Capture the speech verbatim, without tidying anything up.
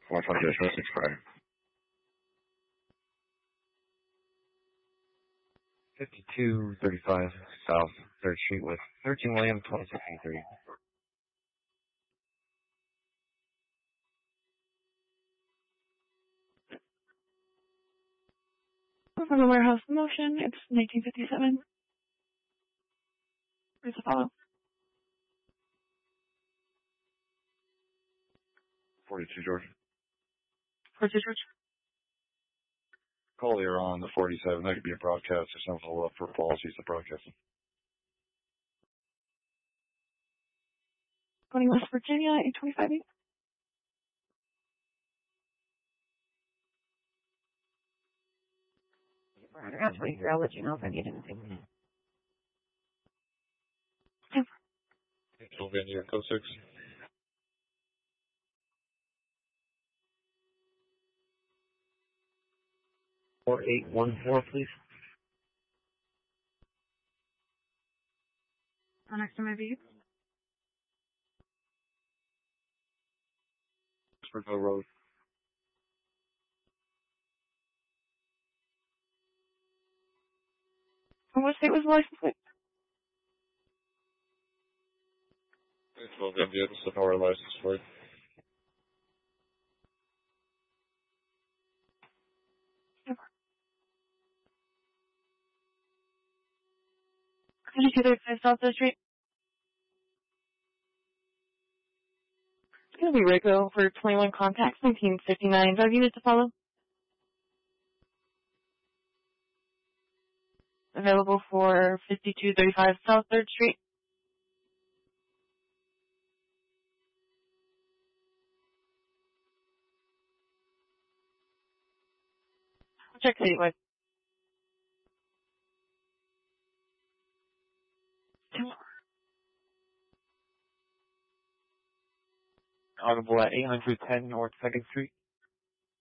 one twenty dash six five. fifty-two thirty-five South third Street with thirteen William twenty-six eighty-three. From the warehouse in motion, it's nineteen fifty-seven. Where's the follow? forty-two George. forty-two George. Collier on the forty-seven. That could be a broadcast or some follow up for policies of broadcasting. twenty West Virginia, eight twenty-five eight. Around twenty-three, I'll let you know if I need anything. Pennsylvania, code six. four eight one four, please. On next to my view. Springfield Road. And what state was the license plate? Pennsylvania, this is our license plate. fifty-two thirty-five South third Street. It's going to be Rico for twenty-one contacts, nineteen fifty-nine. Five units to follow. Available for fifty-two thirty-five South third Street. Check statewide. Audible at eight ten North second Street.